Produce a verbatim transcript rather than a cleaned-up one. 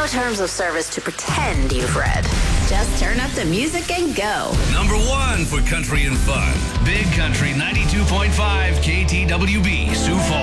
terms of service to pretend you've read. Just turn up the music and go. Number one for country and fun. Big Country ninety-two point five K T W B, Sioux Falls.